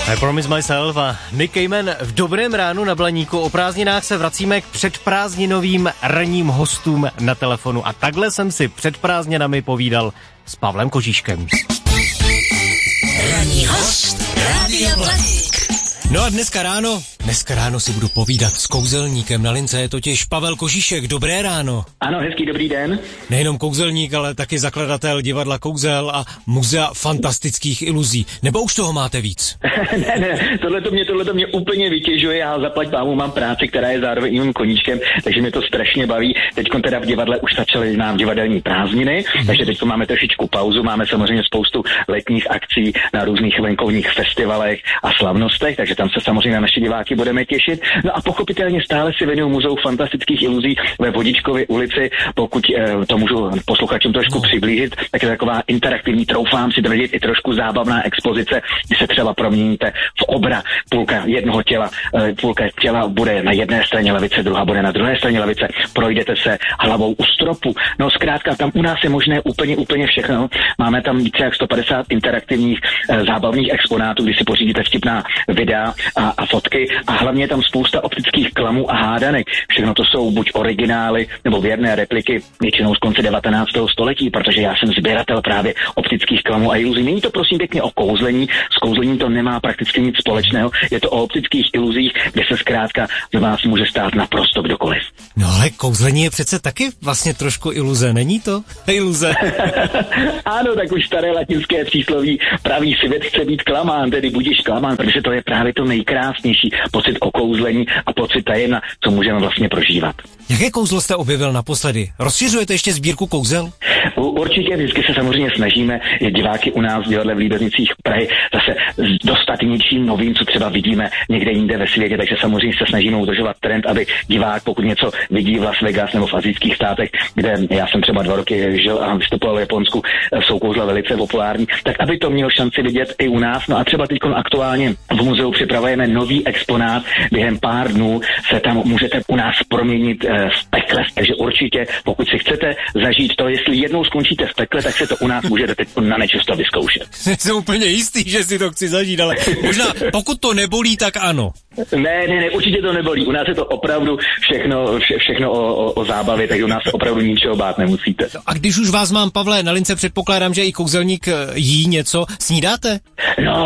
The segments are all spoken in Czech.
I Promise Myself a Nick Cayman v dobrém ránu na Blaníku. O prázdninách se vracíme k předprázdninovým ranním hostům na telefonu a takhle jsem si před prázdninami povídal s Pavlem Kožíškem. Ranní host Rádia Blaník. No a dneska ráno si budu povídat s kouzelníkem. Na lince je totiž Pavel Kožíšek. Dobré ráno. Ano, hezký dobrý den. Nejenom kouzelník, ale taky zakladatel divadla Kouzel a muzea fantastických iluzí. Nebo už toho máte víc? ne, tohle mě úplně vytěžuje. Já zaplať pámu mám práci, která je zároveň mým koníčkem, takže mě to strašně baví. Teďko teda v divadle už začaly nám divadelní prázdniny, takže teďko máme trošičku pauzu. Máme samozřejmě spoustu letních akcí na různých venkovních festivalech a slavnostech, takže tam se samozřejmě na naše diváky budeme těšit. No a pochopitelně stále si věnuju muzeu fantastických iluzí ve Vodičkově ulici. Pokud to můžu posluchačům trošku přiblížit, tak je taková interaktivní, troufám si tvrdit, i trošku zábavná expozice, kdy se třeba proměníte v obra. Půlka jednoho těla, půlka těla bude na jedné straně lavice, druhá bude na druhé straně lavice. Projdete se hlavou u stropu. No zkrátka, tam u nás je možné úplně všechno. Máme tam více jak 150 interaktivních zábavných exponátů, kdy si pořídíte vtipná videa a fotky a hlavně je tam spousta optických klamů a hádanek. Všechno to jsou buď originály nebo věrné repliky, většinou z konce 19. století, protože já jsem sběratel právě optických klamů a iluzí. Není to prosím pěkně o kouzlení, s kouzlením to nemá prakticky nic společného, je to o optických iluzích, kde se zkrátka z vás může stát naprosto kdokoliv. No ale kouzlení je přece taky vlastně trošku iluze, není to? Iluze. Ano, tak už staré latinské přísloví praví svět chce být klamán, tedy budiš klamán, protože to je právě to nejkrásnější pocit okouzlení a pocit tajemna, co můžeme vlastně prožívat. Jaké kouzlo jste objevil naposledy? Rozšiřujete ještě sbírku kouzel? Určitě, vždycky se samozřejmě snažíme diváky u nás v divadle v Líbeznicích Prahy zase dostat něčím novým, co třeba vidíme někde jinde ve světě, takže samozřejmě se snažíme udržovat trend, aby divák, pokud něco vidí v Las Vegas nebo v asijských státech, kde já jsem třeba 2 roky žil a vystupoval v Japonsku, jsou kouzla velice populární, tak aby to měl šanci vidět i u nás. No a třeba teď aktuálně v muzeu připravujeme nový exponát, během pár dnů se tam můžete u nás proměnit v pekle, takže určitě, pokud si chcete zažít to, jestli jednou skončíte v pekle, tak se to u nás můžete teď na nečisto vyzkoušet. Jsem úplně jistý, že si to chci zažít, ale možná pokud to nebolí, tak ano. Ne, určitě to nebolí. U nás je to opravdu všechno o zábavě, takže u nás se opravdu ničeho bát nemusíte. A když už vás mám, Pavle, na lince, předpokládám, že i kouzelník jí něco. Snídáte? No,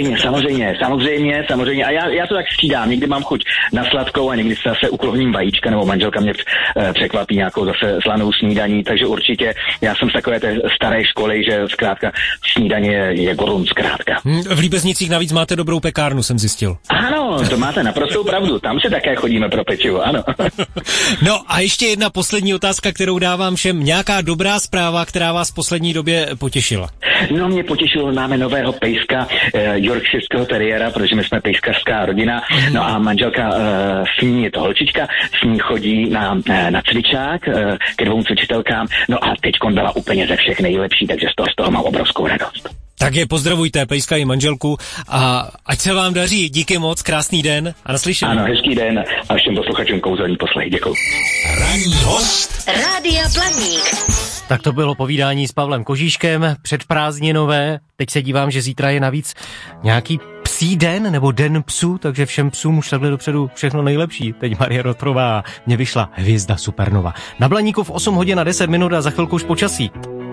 samozřejmě. A já to tak střídám. Někdy mám chuť na sladkou a někdy se zase uklohním vajíčka, nebo manželka mě překvapí nějakou zase slanou snídaní, takže určitě já jsem z takové té staré školy, že zkrátka snídaně je gorun zkrátka. V Líbeznicích navíc máte dobrou pekárnu, jsem zjistil. Ano, to máte naprostou pravdu, tam se také chodíme pro pečivo, ano. No a ještě jedna poslední otázka, kterou dávám všem. Nějaká dobrá zpráva, která vás v poslední době potěšila? No, mě potěšilo, máme nového pejska, Yorkshireského teriéra, protože my jsme pejskařská rodina, no a manželka s ní je to holčička, s ní chodí na cvičák ke 2 cvičitelkám, no a teďkon byla úplně ze všech nejlepší, takže z toho mám obrovskou radost. Tak je pozdravujte, pejska i manželku a ať se vám daří. Díky moc, krásný den a naslyšenou. Ano, hezký den a všem posluchačům kouzelný poslech. Děkuju. Ranní host Rádia Blaník. Tak to bylo povídání s Pavlem Kožíškem, předprázdninové. Teď se dívám, že zítra je navíc nějaký psí den nebo den psů, takže všem psům už takhle dopředu všechno nejlepší. Teď Marie Rotrová, mě vyšla hvězda supernova. Na Blaníku v 8 hodin a 10 minut a za chvilku už počasí.